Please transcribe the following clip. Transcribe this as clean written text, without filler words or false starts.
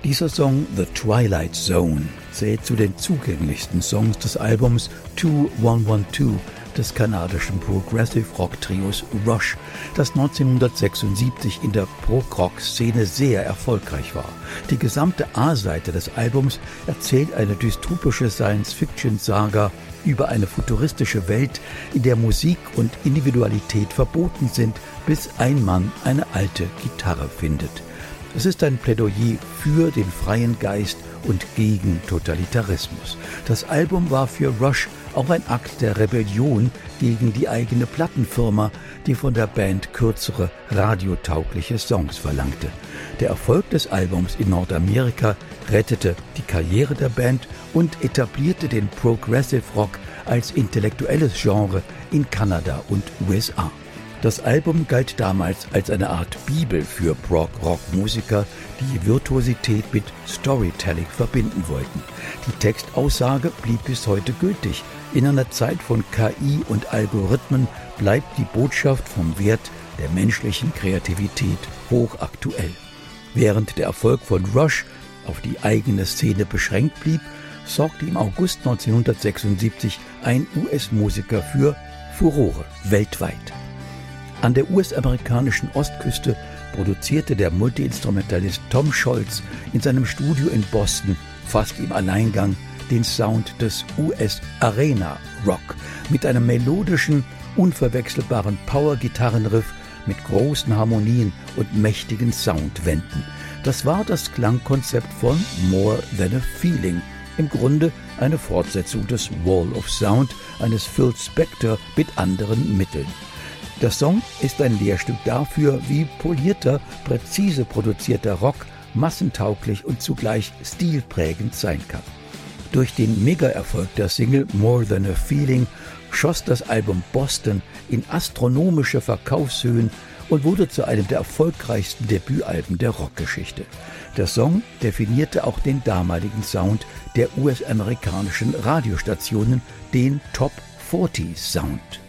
Dieser Song The Twilight Zone zählt zu den zugänglichsten Songs des Albums 2112 des kanadischen Progressive Rock Trios Rush, das 1976 in der Prog-Rock-Szene sehr erfolgreich war. Die gesamte A-Seite des Albums erzählt eine dystopische Science-Fiction-Saga über eine futuristische Welt, in der Musik und Individualität verboten sind, bis ein Mann eine alte Gitarre findet. Es ist ein Plädoyer für den freien Geist und gegen Totalitarismus. Das Album war für Rush auch ein Akt der Rebellion gegen die eigene Plattenfirma, die von der Band kürzere, radiotaugliche Songs verlangte. Der Erfolg des Albums in Nordamerika rettete die Karriere der Band und etablierte den Progressive Rock als intellektuelles Genre in Kanada und USA. Das Album galt damals als eine Art Bibel für Prog-Rock-Musiker, die Virtuosität mit Storytelling verbinden wollten. Die Textaussage blieb bis heute gültig. In einer Zeit von KI und Algorithmen bleibt die Botschaft vom Wert der menschlichen Kreativität hochaktuell. Während der Erfolg von Rush auf die eigene Szene beschränkt blieb, sorgte im August 1976 ein US-Musiker für Furore weltweit. An der US-amerikanischen Ostküste produzierte der Multiinstrumentalist Tom Scholz in seinem Studio in Boston fast im Alleingang den Sound des US-Arena-Rock mit einem melodischen, unverwechselbaren Power-Gitarrenriff mit großen Harmonien und mächtigen Soundwänden. Das war das Klangkonzept von More Than a Feeling, im Grunde eine Fortsetzung des Wall of Sound eines Phil Spector mit anderen Mitteln. Der Song ist ein Lehrstück dafür, wie polierter, präzise produzierter Rock massentauglich und zugleich stilprägend sein kann. Durch den Mega-Erfolg der Single More Than a Feeling schoss das Album Boston in astronomische Verkaufshöhen und wurde zu einem der erfolgreichsten Debütalben der Rockgeschichte. Der Song definierte auch den damaligen Sound der US-amerikanischen Radiostationen, den Top 40 Sound.